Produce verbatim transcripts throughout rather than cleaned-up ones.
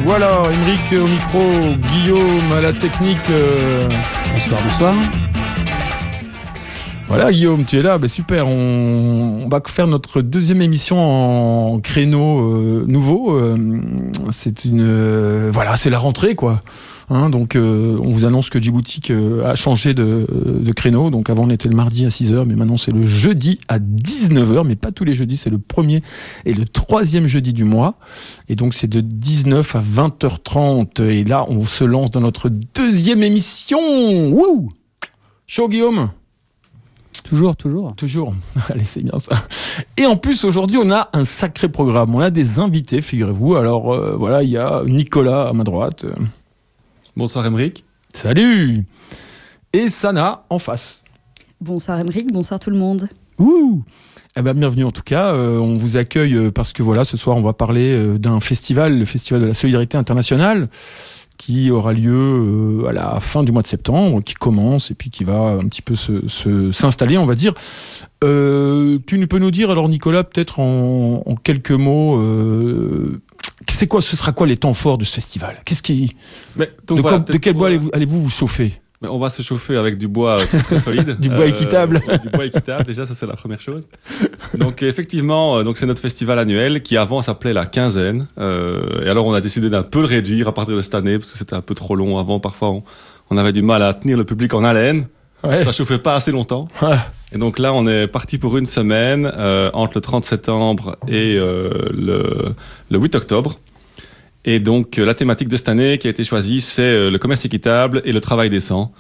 Voilà, Émeric au micro, Guillaume à la technique. Euh... Bonsoir, bonsoir. Voilà, Guillaume, tu es là, bah, super. On... on va faire notre deuxième émission en créneau euh, nouveau. Euh, c'est une, euh, voilà, c'est la rentrée, quoi. Hein, donc, euh, on vous annonce que Djibouti euh, a changé de, de créneau. Donc, avant, on était le mardi à six heures, mais maintenant, c'est le jeudi à dix-neuf heures. Mais pas tous les jeudis, c'est le premier et le troisième jeudi du mois. Et donc, c'est de dix-neuf à vingt heures trente. Et là, on se lance dans notre deuxième émission. Wouh! Chaud, Guillaume? Toujours, toujours. Toujours. Allez, c'est bien ça. Et en plus, aujourd'hui, on a un sacré programme. On a des invités, figurez-vous. Alors, euh, voilà, il y a Nicolas à ma droite. Bonsoir Émeric. Salut. Et Sana en face. Bonsoir Émeric, bonsoir tout le monde. Ouh. Eh ben, bienvenue en tout cas. Euh, on vous accueille euh, parce que voilà, ce soir, on va parler euh, d'un festival, le Festival de la Solidarité Internationale, qui aura lieu euh, à la fin du mois de septembre, qui commence et puis qui va un petit peu se, se, s'installer, on va dire. Euh, tu peux nous dire, alors Nicolas, peut-être en, en quelques mots, euh, c'est quoi, ce sera quoi les temps forts de ce festival? Qu'est-ce qui, Mais, donc, de, voilà, quoi, de quel pour, bois allez-vous, allez-vous vous chauffer? Mais on va se chauffer avec du bois très, très solide. Du bois euh, équitable. ouais, du bois équitable, déjà, ça c'est la première chose. Donc effectivement, euh, donc c'est notre festival annuel qui avant s'appelait la quinzaine. Euh, et alors on a décidé d'un peu le réduire à partir de cette année parce que c'était un peu trop long. Avant, parfois, on, on avait du mal à tenir le public en haleine. Ouais. Ça chauffait pas assez longtemps. Ouais. Et donc là, on est parti pour une semaine euh, entre le trente septembre et euh, le, le huit octobre. Et donc, la thématique de cette année qui a été choisie, c'est le commerce équitable et le travail décent.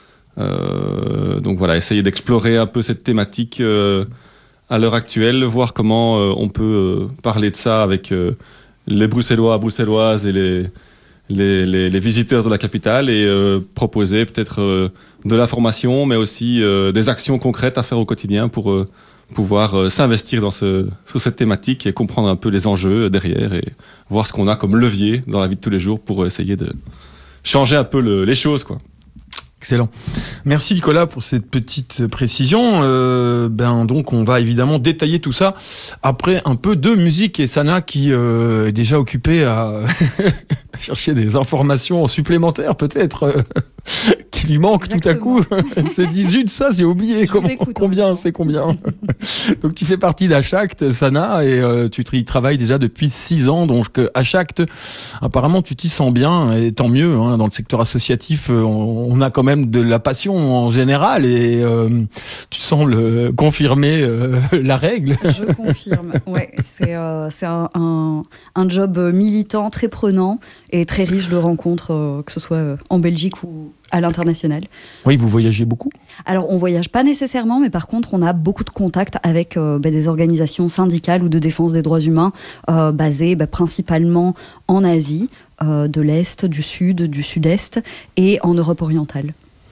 Euh, donc voilà, essayer d'explorer un peu cette thématique euh, à l'heure actuelle, voir comment euh, on peut euh, parler de ça avec euh, les Bruxellois, Bruxelloises et les, les, les, les visiteurs de la capitale et euh, proposer peut-être euh, de l'information, mais aussi euh, des actions concrètes à faire au quotidien pour euh, pouvoir euh, s'investir dans ce, sur cette thématique et comprendre un peu les enjeux derrière et voir ce qu'on a comme levier dans la vie de tous les jours pour essayer de changer un peu le, les choses, quoi. Excellent. Merci Nicolas pour cette petite précision. Euh, ben donc on va évidemment détailler tout ça après un peu de musique et Sana qui euh, est déjà occupée à chercher des informations supplémentaires peut-être euh, qui lui manquent. Exactement. Tout à coup. Elle se dit zut, ça j'ai oublié. Comment, écoute, combien c'est combien. Donc tu fais partie d'Achact, Sana, et euh, tu y travailles déjà depuis six ans. Donc Achact, apparemment tu t'y sens bien et tant mieux. Hein, dans le secteur associatif, on, on a quand même même de la passion en général et euh, tu sembles confirmer euh, la règle. Je confirme, ouais, c'est, euh, c'est un, un, un job militant très prenant et très riche de rencontres, euh, que ce soit en Belgique ou à l'international. Oui, vous voyagez beaucoup? Alors, on voyage pas nécessairement, mais par contre, on a beaucoup de contacts avec euh, bah, des organisations syndicales ou de défense des droits humains euh, basées bah, principalement en Asie, euh, de l'Est, du Sud, du Sud-Est et en Europe orientale.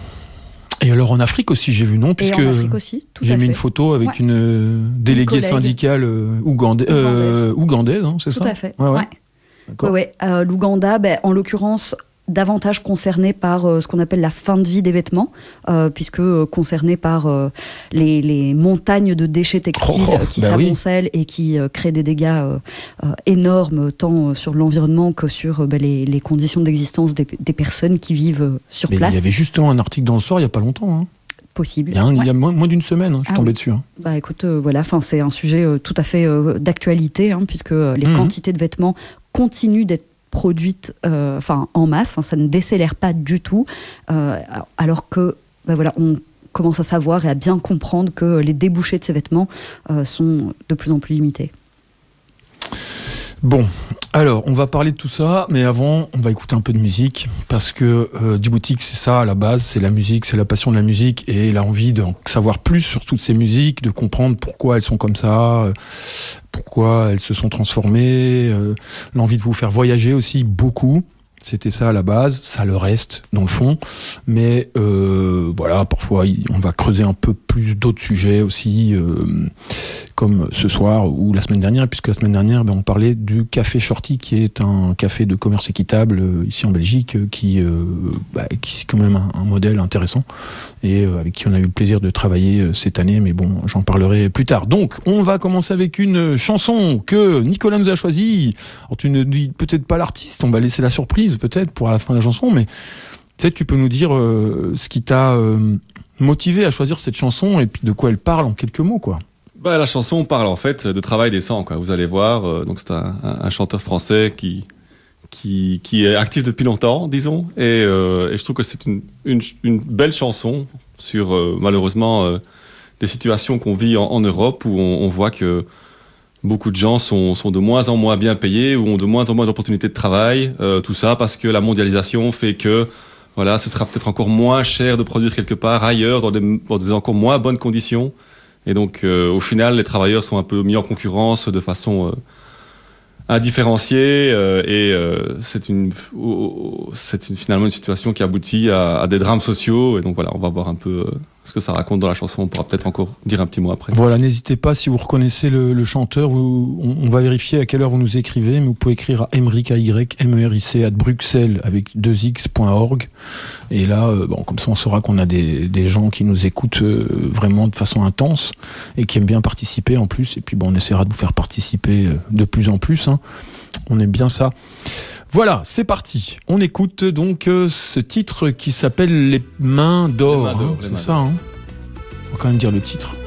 Et alors en Afrique aussi, j'ai vu, non? Puisque et en Afrique aussi, tout j'ai à mis fait. une photo avec ouais. une euh, déléguée une syndicale euh, ougandaise, euh, ougandaise, hein, c'est tout ça? Tout à fait, ouais. ouais. ouais. D'accord. Ouais, ouais. Euh, L'Ouganda, ben, en l'occurrence, davantage concerné par euh, ce qu'on appelle la fin de vie des vêtements, euh, puisque euh, concerné par euh, les, les montagnes de déchets textiles oh, oh, qui bah s'amoncellent oui. et qui euh, créent des dégâts euh, euh, énormes, tant euh, sur l'environnement que sur euh, bah, les, les conditions d'existence des, des personnes qui vivent euh, sur Mais place. Il y avait justement un article dans le soir il n'y a pas longtemps. Hein. Possible. Il y a, un, ouais. il y a moins, moins d'une semaine, hein, je suis ah, tombé oui. dessus. Hein. Bah écoute, euh, voilà, c'est un sujet euh, tout à fait euh, d'actualité, hein, puisque euh, les mmh. quantités de vêtements continuent d'être produites euh, en masse, ça ne décélère pas du tout, euh, alors que bah voilà, on commence à savoir et à bien comprendre que les débouchés de ces vêtements euh, sont de plus en plus limités. Bon, alors on va parler de tout ça, mais avant on va écouter un peu de musique parce que euh, Djibouti c'est ça à la base, c'est la musique, c'est la passion de la musique et elle a envie de savoir plus sur toutes ces musiques, de comprendre pourquoi elles sont comme ça, euh, pourquoi elles se sont transformées, euh, l'envie de vous faire voyager aussi beaucoup. C'était ça à la base, ça le reste dans le fond, mais euh, voilà, parfois on va creuser un peu plus d'autres sujets aussi, euh, comme ce soir ou la semaine dernière, puisque la semaine dernière, ben, on parlait du Café Shorty, qui est un café de commerce équitable euh, ici en Belgique, euh, qui, euh, bah, qui est quand même un, un modèle intéressant et euh, avec qui on a eu le plaisir de travailler euh, cette année, mais bon, j'en parlerai plus tard. Donc, on va commencer avec une chanson que Nicolas nous a choisie. Alors, tu ne dis peut-être pas l'artiste, on va laisser la surprise peut-être pour la fin de la chanson, mais peut-être tu peux nous dire euh, ce qui t'a euh, motivé à choisir cette chanson et puis de quoi elle parle en quelques mots, quoi. Bah, la chanson parle en fait de travail décent, quoi. Vous allez voir, euh, donc c'est un, un, un chanteur français qui, qui, qui est actif depuis longtemps, disons, et, euh, et je trouve que c'est une, une, une belle chanson sur euh, malheureusement euh, des situations qu'on vit en, en Europe où on, on voit que beaucoup de gens sont, sont de moins en moins bien payés, ou ont de moins en moins d'opportunités de travail, euh, tout ça parce que la mondialisation fait que voilà, ce sera peut-être encore moins cher de produire quelque part ailleurs, dans des, dans des encore moins bonnes conditions. Et donc, euh, au final, les travailleurs sont un peu mis en concurrence de façon euh, indifférenciée, euh, et euh, c'est une, oh, c'est une, finalement une situation qui aboutit à, à des drames sociaux. Et donc voilà, on va voir un peu euh, ce que ça raconte dans la chanson. On pourra peut-être encore dire un petit mot après. Voilà, n'hésitez pas, si vous reconnaissez le, le chanteur, vous, on, on va vérifier à quelle heure vous nous écrivez, mais vous pouvez écrire à emeric, A Y M E R I C, à Bruxelles avec deux x point org. Et là, euh, bon, comme ça, on saura qu'on a des, des gens qui nous écoutent euh, vraiment de façon intense et qui aiment bien participer en plus. Et puis, bon, on essaiera de vous faire participer de plus en plus, hein. On aime bien ça. Voilà, c'est parti. On écoute donc euh, ce titre qui s'appelle Les Mains d'Or. Les Mains d'Or, hein, les c'est Mains ça, hein. On va quand même dire le titre.